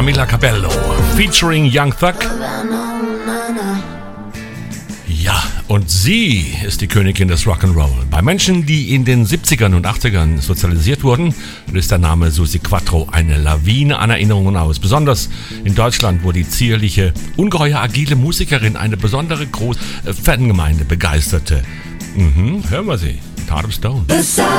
Camila Cabello featuring Young Thug. Ja, und sie ist die Königin des Rock'n'Roll. Bei Menschen, die in den 70ern und 80ern sozialisiert wurden, löst der Name Suzi Quatro eine Lawine an Erinnerungen aus. Besonders in Deutschland, wo die zierliche, ungeheuer agile Musikerin eine besondere große Fangemeinde begeisterte. Hören wir sie. Heart of Stone.